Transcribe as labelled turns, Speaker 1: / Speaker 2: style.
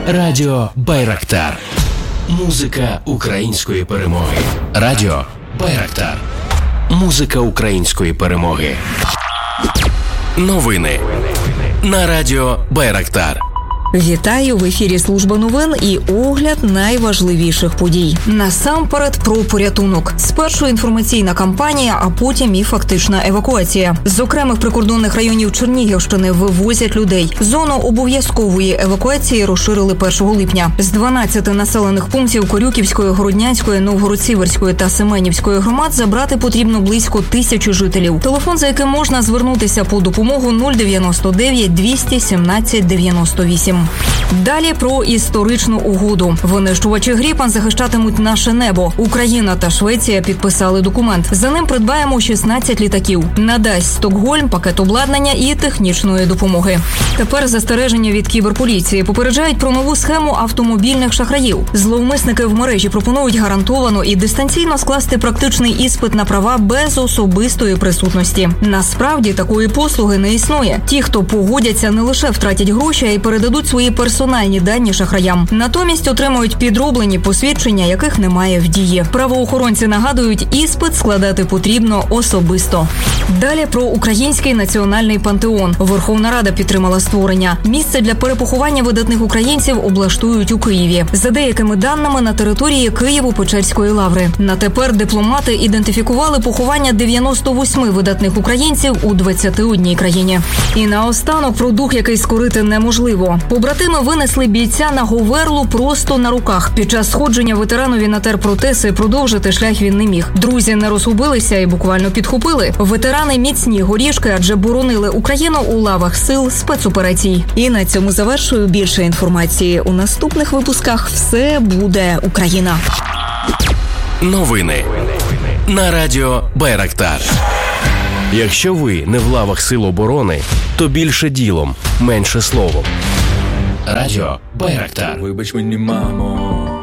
Speaker 1: Радіо Байрактар. Музика української перемоги. Радіо Байрактар. Музика української перемоги. Новини на Радіо Байрактар.
Speaker 2: Вітаю! В ефірі служба новин і огляд найважливіших подій. Насамперед про порятунок. Спершу інформаційна кампанія, а потім і фактична евакуація. З окремих прикордонних районів Чернігівщини вивозять людей. Зону обов'язкової евакуації розширили 1 липня. З 12 населених пунктів Корюківської, Городнянської, Новгород-Сіверської та Семенівської громад забрати потрібно близько 1000 жителів. Телефон, за яким можна звернутися по допомогу, 099 217 98. Далі про історичну угоду. Винищувачі Гріпен захищатимуть наше небо. Україна та Швеція підписали документ. За ним придбаємо 16 літаків. Надасть Стокгольм пакет обладнання і технічної допомоги. Тепер застереження від кіберполіції. Попереджають про нову схему автомобільних шахраїв. Зловмисники в мережі пропонують гарантовано і дистанційно скласти практичний іспит на права без особистої присутності. Насправді такої послуги не існує. Ті, хто погодяться, не лише втратять гроші, а й передадуть свої персональні дані шахраям. Натомість отримують підроблені посвідчення, яких немає в дії. Правоохоронці нагадують, іспит складати потрібно особисто. Далі про Український національний пантеон. Верховна Рада підтримала створення. Місце для перепоховання видатних українців облаштують у Києві. За деякими даними, на території Києво-Печерської лаври. На тепер дипломати ідентифікували поховання 98 видатних українців у 21 країні. І наостанок про дух, який скорити неможливо. Побратими винесли бійця на Говерлу просто на руках. Під час сходження ветеранові натер протез і продовжити шлях він не міг. Друзі не розгубилися і буквально підхопили. Ветерани міцні горішки, адже боронили Україну у лавах сил спецоперацій. І на цьому завершую. Більше інформації у наступних випусках. Все буде Україна.
Speaker 1: Новини на Радіо Байрактар. Якщо ви не в лавах сил оборони, то більше ділом, менше словом. Радіо Байрактар.
Speaker 3: Вибач мені, мамо,